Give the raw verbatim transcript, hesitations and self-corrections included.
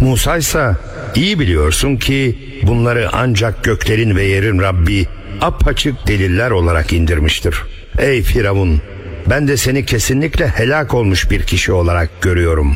Musa ise iyi biliyorsun ki bunları ancak göklerin ve yerin Rabbi apaçık deliller olarak indirmiştir. Ey Firavun, ben de seni kesinlikle helak olmuş bir kişi olarak görüyorum.